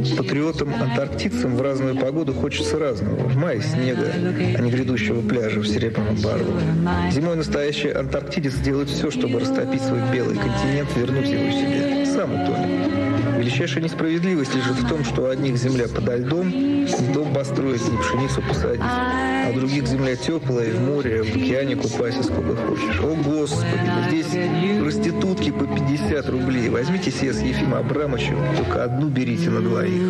Патриотам-антарктидцам в разную погоду хочется разного. В мае снега, а не грядущего пляжа в Серебряном Бару. Зимой настоящий антарктидец делает все, чтобы растопить свой белый континент, вернуть его себе. Сам утонет. Величайшая несправедливость лежит в том, что у одних земля подо льдом, ни дом построить, ни пшеницу посадить, а у других земля теплая, в море, в океане купайся сколько хочешь. О, Господи, здесь проститутки по 50 рублей. Возьмите себе с Ефимом Абрамовичем, только одну берите на двоих.